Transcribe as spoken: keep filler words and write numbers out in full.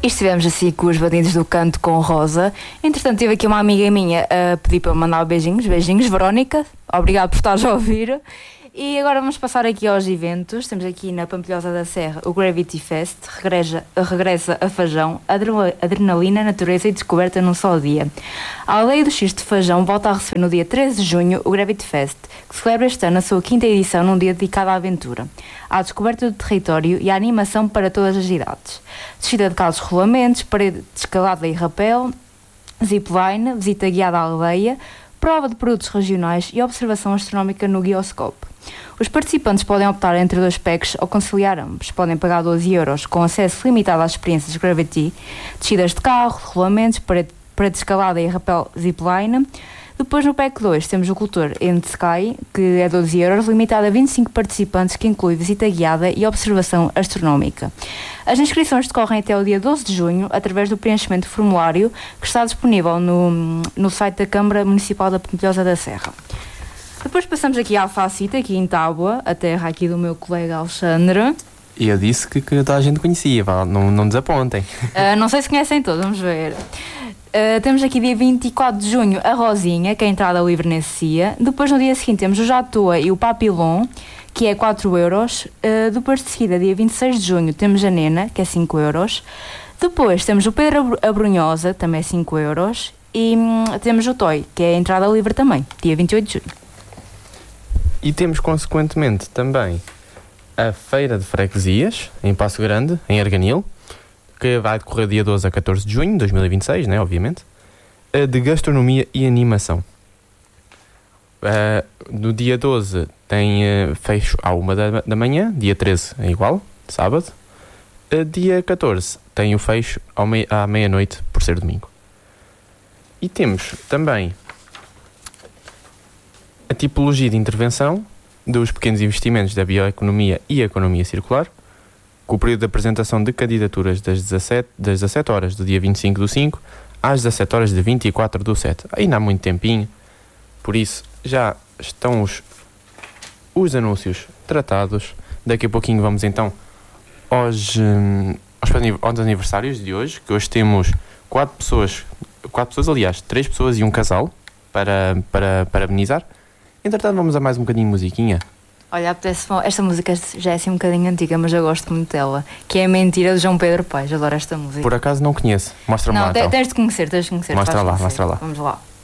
E estivemos assim com os Bandidos do Canto com Rosa. Entretanto, tive aqui uma amiga minha a pedir para mandar beijinhos. Beijinhos, Verónica. Obrigado por estares a ouvir. E agora vamos passar aqui aos eventos. Temos aqui na Pampilhosa da Serra o Gravity Fest, regressa, regressa a Fajão, adrenalina, natureza e descoberta num só dia. A Aldeia do X de Fajão volta a receber no dia treze de junho o Gravity Fest, que celebra este ano a sua quinta edição num dia dedicado à aventura, à descoberta do território e à animação para todas as idades. Descida de calços rolamentos, parede de escalada e rapel, zipline, visita guiada à aldeia, prova de produtos regionais e observação astronómica no Guioscope. Os participantes podem optar entre dois packs ou conciliar ambos. Podem pagar doze euros com acesso limitado às experiências Gravity, descidas de carro, rolamentos, parede de escalada e rapel zipline. Depois no pack dois temos o Cultor in the Sky, que é doze euros, limitado a vinte e cinco participantes, que inclui visita guiada e observação astronómica. As inscrições decorrem até o dia doze de junho, através do preenchimento do formulário, que está disponível no, no site da Câmara Municipal da Pampilhosa da Serra. Depois passamos aqui à Alfacita, aqui em Tábua, a terra aqui do meu colega Alexandre. E eu disse que, que toda a gente conhecia, não, não desapontem. Uh, não sei se conhecem todos, vamos ver. Uh, temos aqui dia vinte e quatro de junho a Rosinha, que é a entrada livre nesse dia. Depois no dia seguinte temos o Jatua e o Papilon, que é quatro euros. Uh, depois de seguida, dia vinte e seis de junho, temos a Nena, que é cinco euros. Depois temos o Pedro Abrunhosa, também é cinco euros. E hum, temos o Toy, que é a entrada livre também, dia vinte e oito de junho. E temos, consequentemente, também a Feira de Freguesias, em Passo Grande, em Arganil, que vai decorrer dia doze a catorze de junho de dois mil e vinte e seis, né, obviamente, de gastronomia e animação. Uh, no dia doze tem uh, fecho à uma da, da manhã, dia treze é igual, sábado. Uh, dia catorze tem o fecho ao mei, à meia-noite, por ser domingo. E temos também a tipologia de intervenção dos pequenos investimentos da bioeconomia e economia circular, com o período de apresentação de candidaturas das dezassete, das dezassete horas do dia vinte e cinco do cinco às dezassete horas de vinte e quatro do sete. Ainda há muito tempinho, por isso já estão os, os anúncios tratados. Daqui a pouquinho vamos então aos, hum, aos, aos aniversários de hoje, que hoje temos quatro pessoas, quatro pessoas, aliás, três pessoas e um casal para, para parabenizar. Entretanto, vamos a mais um bocadinho de musiquinha. Olha, esta música já é assim um bocadinho antiga, mas eu gosto muito dela, que é a Mentira de João Pedro Paes. Adoro esta música. Por acaso não conheço. Mostra-me não, lá, te, então. Tens de conhecer, tens de conhecer. Mostra lá, conhecer. mostra lá. Vamos lá.